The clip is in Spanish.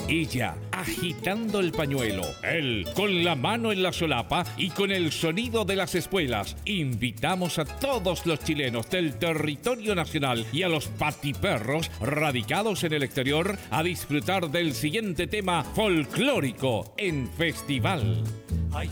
ella agitando el pañuelo, él con la mano en la solapa y con el sonido de las espuelas. Invitamos a todos los chilenos del territorio nacional y a los patiperros radicados en el exterior a disfrutar del siguiente tema folclórico en Festival. Ay,